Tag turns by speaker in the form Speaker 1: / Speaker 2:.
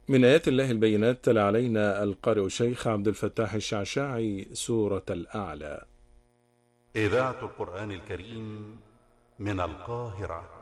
Speaker 1: من آيات الله البينات تلا علينا القارئ الشيخ عبد الفتاح الشعشاعي سورة الأعلى.
Speaker 2: إذاعة القرآن الكريم من القاهرة.